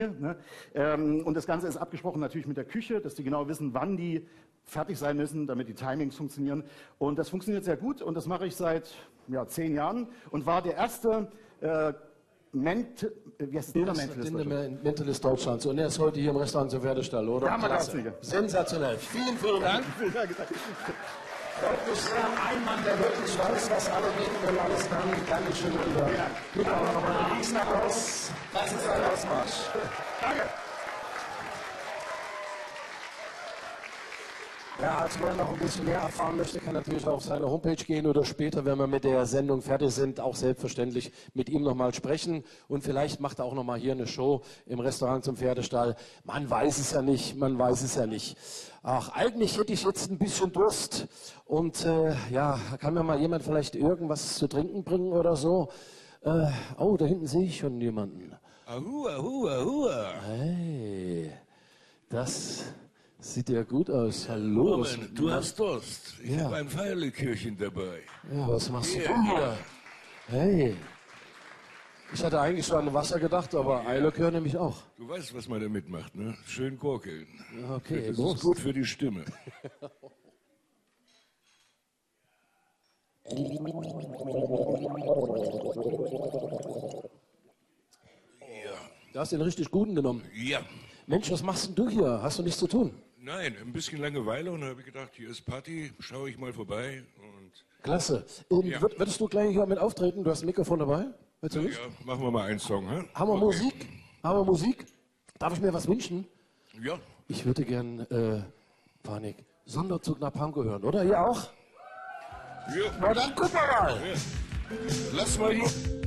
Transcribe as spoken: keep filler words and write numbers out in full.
Ne? Ähm, und das Ganze ist abgesprochen natürlich mit der Küche, dass die genau wissen, wann die fertig sein müssen, damit die Timings funktionieren. Und das funktioniert sehr gut und das mache ich seit ja, zehn Jahren und war der erste äh, Ment wie heißt es? Mentalist, Mentalist Deutschlands. Und er ist heute hier im Restaurant zur Pferdestall, oder? Ja, Klasse. Sensationell. Vielen, vielen Dank. Vielen Dank. Ein Mann, der wirklich weiß, was alle reden und alles kann. Dankeschön. Gib auch noch mal einen Riesenapplaus. Das ist ein Ausmarsch. Danke. Ja, also wer noch ein bisschen mehr erfahren möchte, kann natürlich auf seine Homepage gehen oder später, wenn wir mit der Sendung fertig sind, auch selbstverständlich mit ihm nochmal sprechen. Und vielleicht macht er auch nochmal hier eine Show im Restaurant zum Pferdestall. Man weiß es ja nicht, man weiß es ja nicht. Ach, eigentlich hätte ich jetzt ein bisschen Durst. Und äh, ja, kann mir mal jemand vielleicht irgendwas zu trinken bringen oder so? Äh, oh, da hinten sehe ich schon jemanden. Ahua, ahua, ahua. Hey, das... Sieht ja gut aus. Hallo. Moment, du hast Durst. Ich Ja. habe ein Feierlikörchen dabei. Ja, was machst Hier, du denn hier. hier? Hey. Ich hatte eigentlich schon an Wasser gedacht, aber Eierlikör nehme ich auch. Du weißt, was man damit macht, ne? Schön gurkeln. Okay, Das Prost. ist gut für die Stimme. Du hast den richtig guten genommen. Ja. Mensch, was machst denn du hier? Hast du nichts zu tun? Nein, ein bisschen Langeweile und dann habe ich gedacht, hier ist Party, schaue ich mal vorbei. Und Klasse. Ähm, Ja. würd- Würdest du gleich hier mit auftreten? Du hast ein Mikrofon dabei? Willst du ja, nicht? machen wir mal einen Song, hä? Haben wir Okay. Musik? Haben wir Musik? Darf ich mir was wünschen? Ja. Ich würde gern, äh, Panik, Sonderzug nach Pankow hören, oder? Ihr auch? Ja. Na dann gucken wir mal. Lass mal hier.